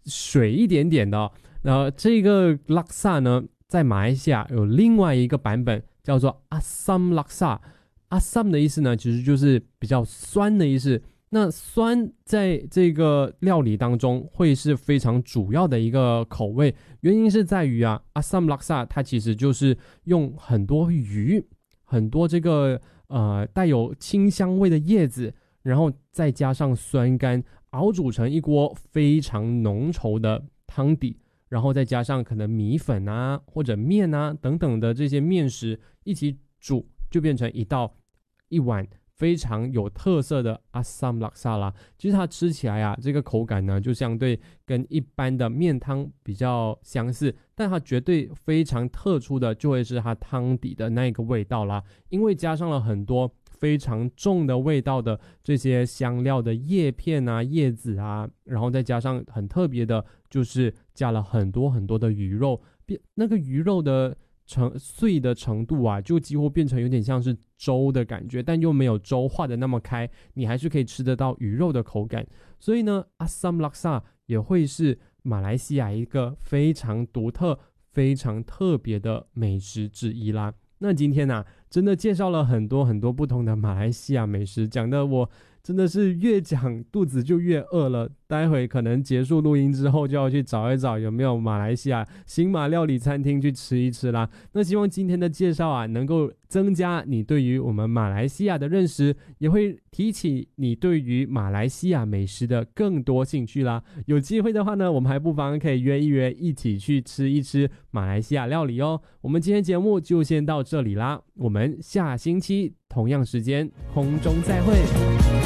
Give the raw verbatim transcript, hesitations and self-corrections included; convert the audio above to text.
水一点点的、哦。然后这个拉萨呢，在马来西亚有另外一个版本叫做阿萨姆拉萨。阿萨姆的意思呢，其实就是比较酸的意思。那酸在这个料理当中会是非常主要的一个口味，原因是在于啊，阿萨姆拉萨它其实就是用很多鱼，很多这个呃带有清香味的叶子，然后再加上酸干，熬煮成一锅非常浓稠的汤底，然后再加上可能米粉啊或者面啊等等的这些面食一起煮，就变成一道一碗非常有特色的阿萨姆拉萨啦。其实它吃起来啊，这个口感呢就相对跟一般的面汤比较相似，但它绝对非常特殊的就会是它汤底的那个味道啦，因为加上了很多非常重的味道的这些香料的叶片啊叶子啊，然后再加上很特别的就是加了很多很多的鱼肉，那个鱼肉的成碎的程度啊，就几乎变成有点像是粥的感觉，但又没有粥化的那么开，你还是可以吃得到鱼肉的口感。所以呢，阿萨姆拉萨也会是马来西亚一个非常独特非常特别的美食之一啦。那今天啊，真的介绍了很多很多不同的马来西亚美食，讲的我真的是越讲肚子就越饿了，待会可能结束录音之后就要去找一找有没有马来西亚新马料理餐厅去吃一吃啦。那希望今天的介绍啊，能够增加你对于我们马来西亚的认识，也会提起你对于马来西亚美食的更多兴趣啦。有机会的话呢，我们还不妨可以约一约，一起去吃一吃马来西亚料理哦。我们今天节目就先到这里啦，我们下星期同样时间空中再会。